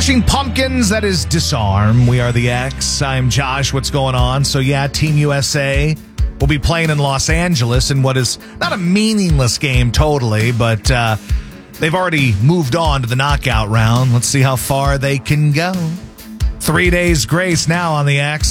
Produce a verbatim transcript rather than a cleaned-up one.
Smashing Pumpkins, that is Disarm. We are the X. I'm Josh. What's going on? So, yeah, Team U S A will be playing in Los Angeles in what is not a meaningless game totally, but uh, they've already moved on to the knockout round. Let's see how far they can go. Three days grace now on the X.